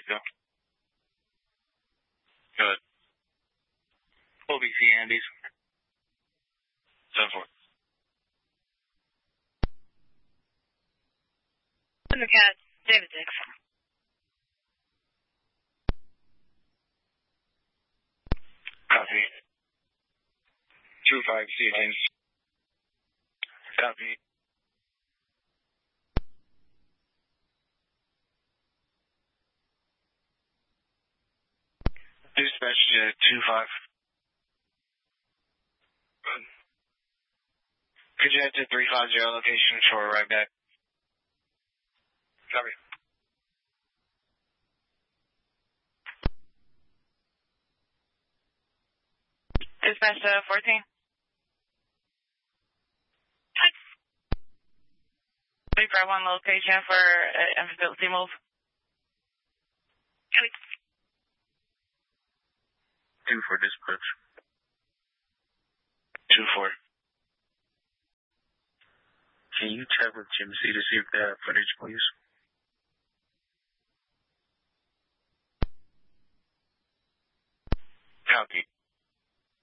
go. Good. OBC Andes. 7-4. Thundercat, David 6. Copy. 2-5, see you, James. Copy. Dispatch to 2-5. Good. Could you head to 350 location for a ride back? Copy. Dispatch to 14. 351 location for infidelity move. Copy. 2 for dispatch. 2-4. Can you check with Jim C to see if they have footage, please? Copy.